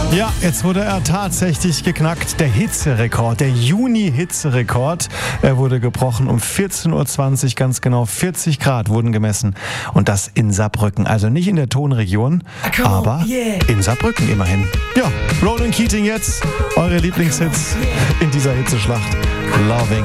Ja, jetzt wurde er tatsächlich geknackt. Der Hitzerekord, der Juni-Hitzerekord, er wurde gebrochen. Um 14.20 Uhr, ganz genau 40 Grad wurden gemessen. Und das in Saarbrücken. Also nicht in der Tonregion, aber in Saarbrücken immerhin. Ja, Ronan Keating jetzt. Eure Lieblingshits in dieser Hitzeschlacht. Loving